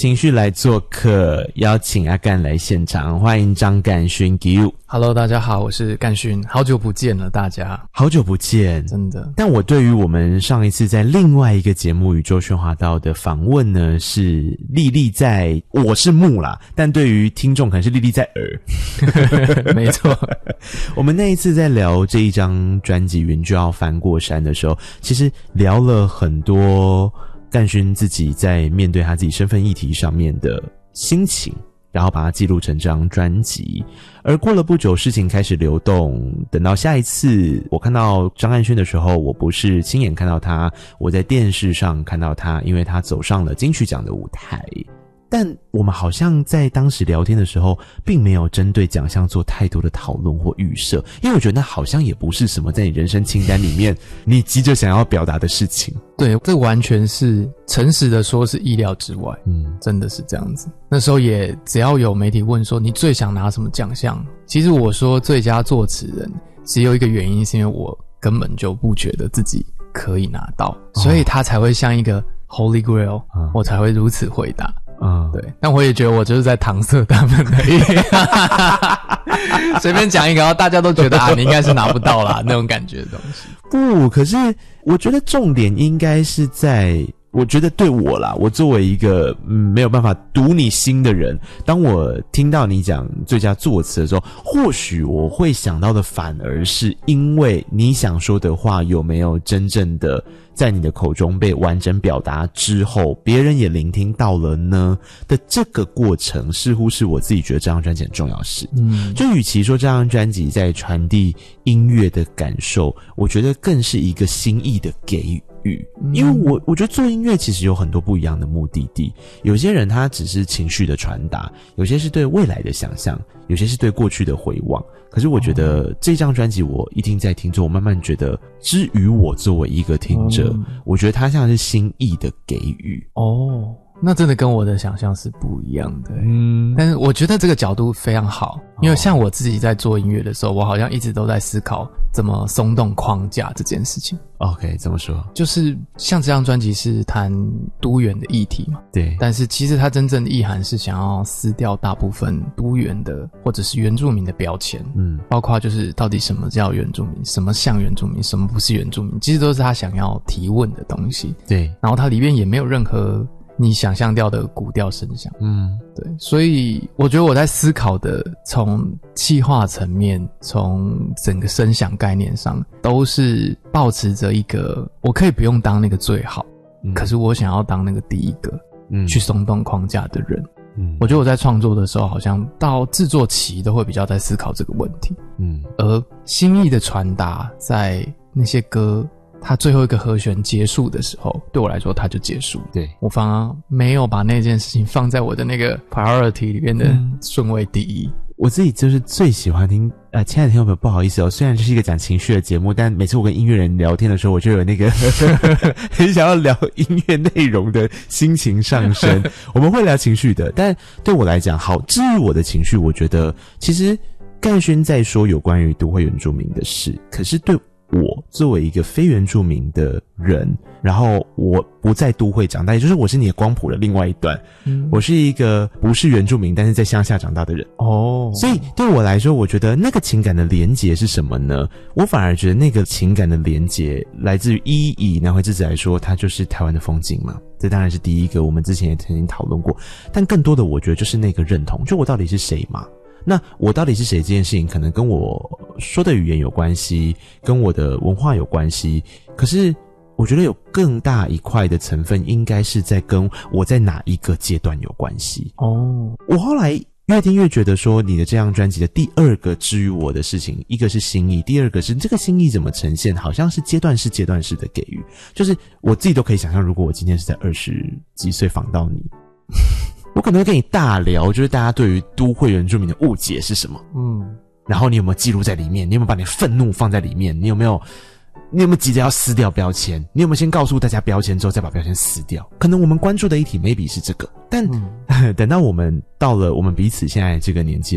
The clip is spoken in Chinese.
情绪来做客，邀请阿干来现场，欢迎张干勋 Hello， 大家好，我是干勋，好久不见了，大家好久不见， 真的。 但我对于我们上一次在另外一个节目《宇宙喧哗道》的访问呢，是历历在我是目啦，但对于听众可能是历历在耳。 没错， 我们那一次在聊这一张专辑《云就要翻过山》的时候，其实聊了很多干勋自己在面对他自己身份议题上面的心情，然后把它记录成这张专辑。而过了不久，事情开始流动，等到下一次我看到张干勋的时候，我不是亲眼看到他，我在电视上看到他，因为他走上了金曲奖的舞台。但我们好像在当时聊天的时候并没有针对奖项做太多的讨论或预设，因为我觉得那好像也不是什么在你人生清单里面你急着想要表达的事情。 对，这完全是诚实的说是意料之外，真的是这样子。那时候也只要有媒体问说你最想拿什么奖项，其实我说最佳作词人只有一个原因，是因为我根本就不觉得自己可以拿到，所以他才会像一个 Holy Grail，我才会如此回答。对，但我也觉得我就是在搪塞他们而已，随便讲一个，然后大家都觉得你应该是拿不到啦那种感觉的东西。 不，可是我觉得重点应该是在，我觉得对我啦，我作为一个没有办法读你心的人，当我听到你讲最佳作词的时候，或许我会想到的反而是因为你想说的话有没有真正的在你的口中被完整表达之后，别人也聆听到了呢的这个过程，似乎是我自己觉得这张专辑很重要的事。就与其说这张专辑在传递音乐的感受，我觉得更是一个心意的给予。因为我觉得做音乐其实有很多不一样的目的地，有些人他只是情绪的传达，有些是对未来的想象，有些是对过去的回望。可是我觉得这张专辑我一听在听之后，我慢慢觉得至于我作为一个听者，我觉得它像是心意的给予。 那真的跟我的想象是不一样的。但是我觉得这个角度非常好，因为像我自己在做音乐的时候，我好像一直都在思考怎么松动框架这件事情。 OK， 怎么说？ 就是像这张专辑是谈都原的议题嘛， 对， 但是其实它真正的意涵是想要撕掉大部分都原的或者是原住民的标签，包括就是到底什么叫原住民，什么像原住民，什么不是原住民，其实都是他想要提问的东西。对，然后它里面也没有任何你想象掉的古调声响。对，所以我觉得我在思考的从企划层面，从整个声响概念上，都是抱持着一个我可以不用当那个最好，可是我想要当那个第一个去松动框架的人。我觉得我在创作的时候好像到制作期都会比较在思考这个问题。而心意的传达在那些歌它最后一个和弦结束的时候，对我来说它就结束。对，我反而没有把那件事情放在我的那个 priority 里面的顺位第一。 我自己就是最喜欢听亲爱的听众朋友，不好意思哦，虽然这是一个讲情绪的节目，但每次我跟音乐人聊天的时候，我就有那个很想要聊音乐内容的心情上升。我们会聊情绪的，但对我来讲，好，至于我的情绪，我觉得其实干勋在说有关于都会原住民的事，可是对我作为一个非原住民的人，然后我不在都会长大，也就是我是你的光谱的另外一端，我是一个不是原住民但是在乡下长大的人。所以对我来说，我觉得那个情感的连结是什么呢？我反而觉得那个情感的连结来自于以南回之子来说，它就是台湾的风景嘛，这当然是第一个，我们之前也曾经讨论过。但更多的我觉得就是那个认同，就我到底是谁嘛，那我到底是谁这件事情可能跟我说的语言有关系，跟我的文化有关系，可是我觉得有更大一块的成分应该是在跟我在哪一个阶段有关系。我后来越听越觉得说，你的这张专辑的第二个治愈我的事情，一个是心意，第二个是这个心意怎么呈现，好像是阶段式的给予。就是我自己都可以想象，如果我今天是在20几岁访到你我可能会跟你大聊，就是大家对于都会原住民的误解是什么，然后你有没有记录在里面，你有没有把你的愤怒放在里面，你有没有急着要撕掉标签，你有没有先告诉大家标签之后再把标签撕掉。可能我们关注的议题 maybe 是这个，但等到我们到了我们彼此现在这个年纪